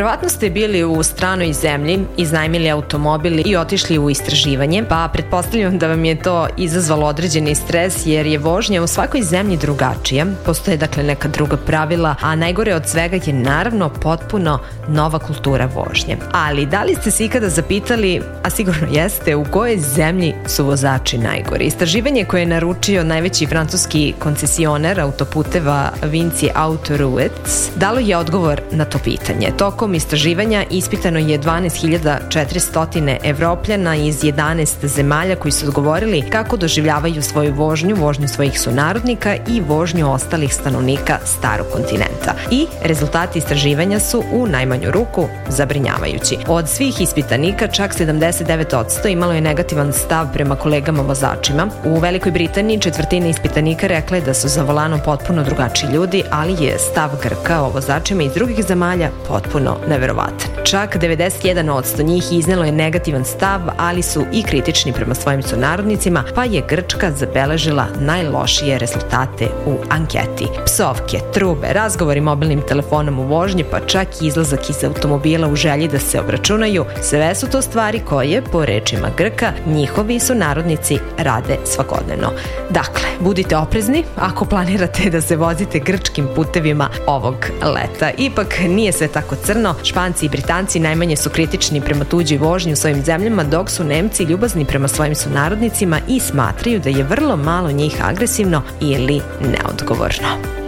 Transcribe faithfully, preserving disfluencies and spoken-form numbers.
Verovatno ste bili u stranoj zemlji, iznajmili automobil i otišli u istraživanje, pa pretpostavljam da vam je to izazvalo određeni stres jer je vožnja u svakoj zemlji drugačija, postoje dakle neka druga pravila, a najgore od svega je naravno potpuno nova kultura vožnje. Ali da li ste se ikada zapitali, a sigurno jeste, u kojoj zemlji su vozači najgori? Istraživanje koje je naručio najveći francuski koncesioner autoputeva Vinci Autoroutes dalo je odgovor na to pitanje. Tokom istraživanja ispitano je dvanaest hiljada četiristo Evropljana iz jedanaest zemalja koji su odgovorili kako doživljavaju svoju vožnju, vožnju svojih sunarodnika i vožnju ostalih stanovnika starog kontinenta. I rezultati istraživanja su u najmanju ruku zabrinjavajući. Od svih ispitanika čak sedamdeset devet posto imalo je negativan stav prema kolegama vozačima. U Velikoj Britaniji četvrtina ispitanika rekla je da su za volanom potpuno drugačiji ljudi, ali je stav Grka o vozačima iz drugih zemalja potpuno neverovatan. Čak devedeset jedan posto njih iznelo je negativan stav, ali su i kritični prema svojim sunarodnicima, pa je Grčka zabeležila najlošije rezultate u anketi. Psovke, trube, razgovori mobilnim telefonom u vožnji, pa čak i izlazak iz automobila u želji da se obračunaju, sve su to stvari koje, po rečima Grka, njihovi sunarodnici rade svakodnevno. Dakle, budite oprezni ako planirate da se vozite grčkim putevima ovog leta. Ipak nije sve tako crno. Španci i Britanci najmanje su kritični prema tuđoj vožnji u svojim zemljama, dok su Nemci ljubazni prema svojim sunarodnicima i smatraju da je vrlo malo njih agresivno ili neodgovorno.